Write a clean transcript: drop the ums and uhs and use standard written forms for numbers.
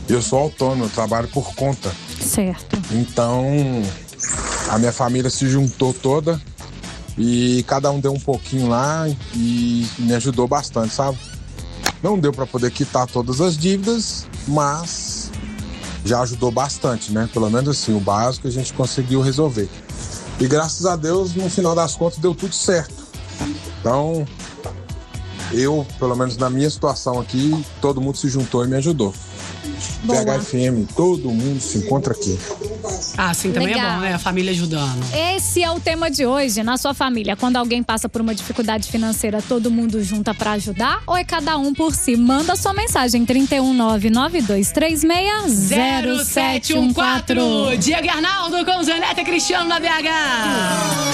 Eu sou autônomo, eu trabalho por conta. Certo. Então, a minha família se juntou toda e cada um deu um pouquinho lá e me ajudou bastante, sabe? Não deu para poder quitar todas as dívidas, mas já ajudou bastante, né? Pelo menos assim, o básico a gente conseguiu resolver. E graças a Deus, no final das contas, deu tudo certo. Então, eu, pelo menos na minha situação aqui, todo mundo se juntou e me ajudou. Boa. PHFM, todo mundo se encontra aqui. Ah, sim, também Legal. é bom, né? A família ajudando. Esse é o tema de hoje. Na sua família, quando alguém passa por uma dificuldade financeira, todo mundo junta pra ajudar? Ou é cada um por si? Manda sua mensagem, 31992360714. Diego e Arnaldo com Zaneta e Cristiano na BH.